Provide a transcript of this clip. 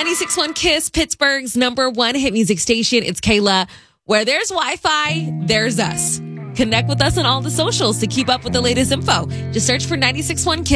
96.1 Kiss, Pittsburgh's #1 hit music station. It's Kayla. Where there's Wi-Fi, there's us. Connect with us on all the socials to keep up with the latest info. Just search for 96.1 Kiss.